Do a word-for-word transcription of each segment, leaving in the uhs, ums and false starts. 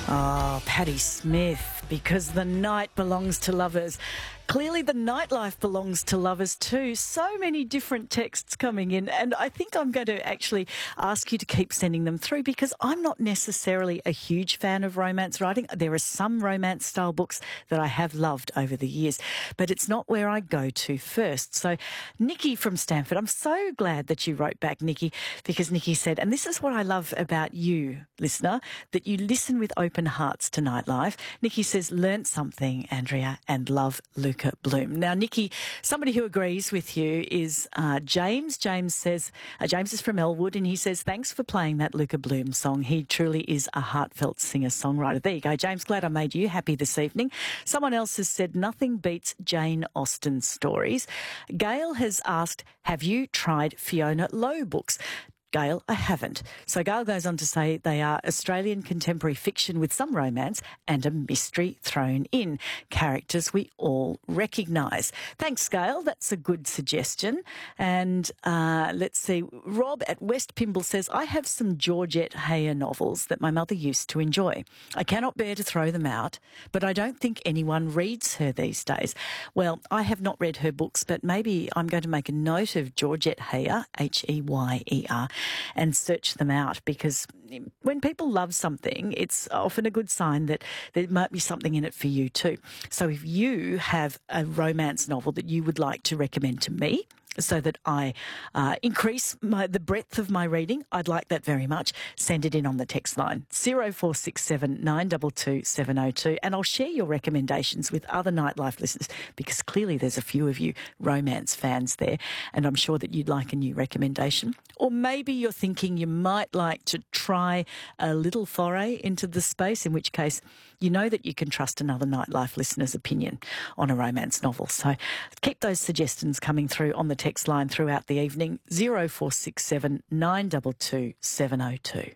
Oh, Patti Smith, because the night belongs to lovers. Clearly the nightlife belongs to lovers too. So many different texts coming in, and I think I'm going to actually ask you to keep sending them through because I'm not necessarily a huge fan of romance writing. There are some romance style books that I have loved over the years, but it's not where I go to first. So Nikki from Stanford, I'm so glad that you wrote back, Nikki, because Nikki said, and this is what I love about you, listener, that you listen with open hearts to nightlife. Nikki says, learnt something, Andrea, and love Luca Bloom. Now, Nikki, somebody who agrees with you is uh, James. James says, uh, James is from Elwood, and he says, thanks for playing that Luca Bloom song. He truly is a heartfelt singer-songwriter. There you go, James. Glad I made you happy this evening. Someone else has said, nothing beats Jane Austen's stories. Gail has asked, have you tried Fiona Lowe books? Gail, I haven't. So Gail goes on to say they are Australian contemporary fiction with some romance and a mystery thrown in. Characters we all recognise. Thanks, Gail. That's a good suggestion. And uh, let's see. Rob at West Pymble says, I have some Georgette Heyer novels that my mother used to enjoy. I cannot bear to throw them out, but I don't think anyone reads her these days. Well, I have not read her books, but maybe I'm going to make a note of Georgette Heyer, H E Y E R, and search them out, because when people love something, it's often a good sign that there might be something in it for you too. So if you have a romance novel that you would like to recommend to me, so that I uh, increase my, the breadth of my reading, I'd like that very much. Send it in on the text line, zero four six seven nine two two seven zero two, and I'll share your recommendations with other Nightlife listeners, because clearly there's a few of you romance fans there, and I'm sure that you'd like a new recommendation. Or maybe you're thinking you might like to try a little foray into the space, in which case you know that you can trust another Nightlife listener's opinion on a romance novel. So keep those suggestions coming through on the text line throughout the evening, zero four six seven nine two two seven zero two.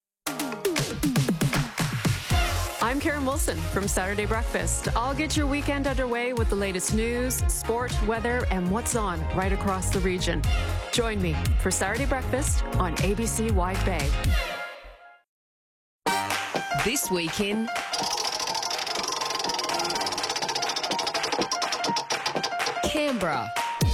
I'm Karen Wilson from Saturday Breakfast. I'll get your weekend underway with the latest news, sport, weather, and what's on right across the region. Join me for Saturday Breakfast on A B C Wide Bay. This week in Canberra.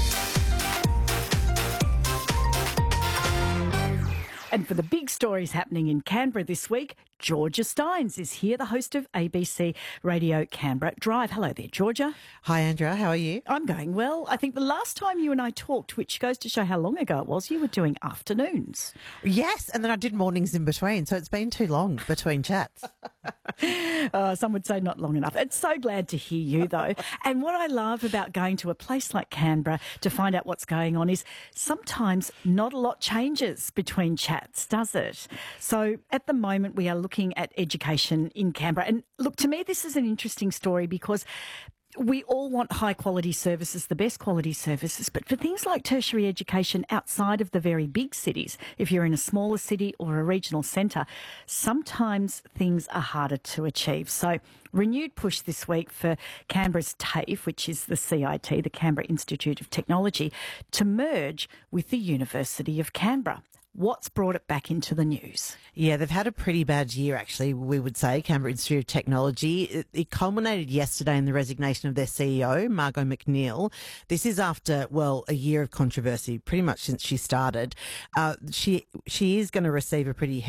And for the big stories happening in Canberra this week, Georgia Steins is here, the host of A B C Radio Canberra Drive. Hello there, Georgia. Hi, Andrea. How are you? I'm going well. I think the last time you and I talked, which goes to show how long ago it was, you were doing afternoons. Yes, and then I did mornings in between, so it's been too long between chats. uh, some would say not long enough. It's so glad to hear you, though. And what I love about going to a place like Canberra to find out what's going on is sometimes not a lot changes between chats, does it? So at the moment we are looking at education in Canberra. And look, to me, this is an interesting story because we all want high quality services, the best quality services, but for things like tertiary education outside of the very big cities, if you're in a smaller city or a regional centre, sometimes things are harder to achieve. So renewed push this week for Canberra's TAFE, which is the C I T, the Canberra Institute of Technology, to merge with the University of Canberra. What's brought it back into the news? Yeah, they've had a pretty bad year, actually, we would say, Canberra Institute of Technology. It, it culminated yesterday in the resignation of their C E O, Margot McNeil. This is after, well, a year of controversy, pretty much since she started. Uh, she, she is going to receive a pretty